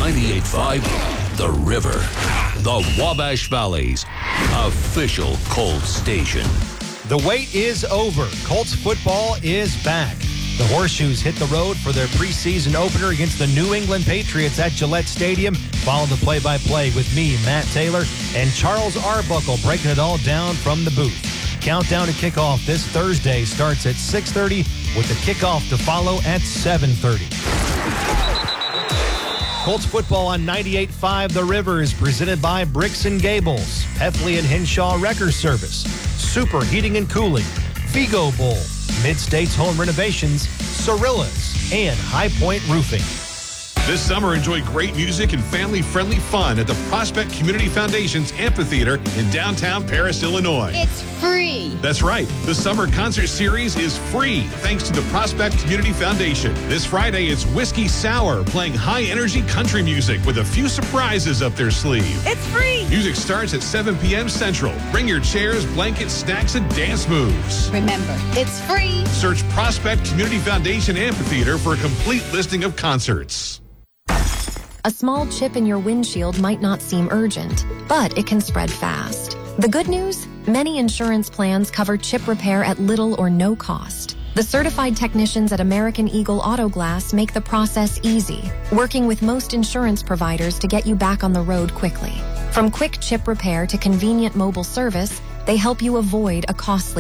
98.5 The River, the Wabash Valley's official Colts station. The wait is over. Colts football is back. The Horseshoes hit the road for their preseason opener against the New England Patriots at Gillette Stadium. Follow the play-by-play with me, Matt Taylor, and Charles Arbuckle breaking it all down from the booth. Countdown to kickoff this Thursday starts at 6:30 with the kickoff to follow at 7:30. Colts football on 98.5 The River is presented by Bricks & Gables, Heffley and Henshaw Wrecker Service, Super Heating and Cooling, Vigo Bowl, Mid-States Home Renovations, Cirillas, and High Point Roofing. This summer, enjoy great music and family-friendly fun at the Prospect Community Foundation's Amphitheater in downtown Paris, Illinois. It's free. That's right. The summer concert series is free thanks to the Prospect Community Foundation. This Friday, it's Whiskey Sour playing high-energy country music with a few surprises up their sleeve. It's free. Music starts at 7 p.m. Central. Bring your chairs, blankets, snacks, and dance moves. Remember, it's free. Search Prospect Community Foundation Amphitheater for a complete listing of concerts. A small chip in your windshield might not seem urgent, but it can spread fast. The good news? Many insurance plans cover chip repair at little or no cost. The certified technicians at American Eagle Auto Glass make the process easy, working with most insurance providers to get you back on the road quickly. From quick chip repair to convenient mobile service, they help you avoid a costly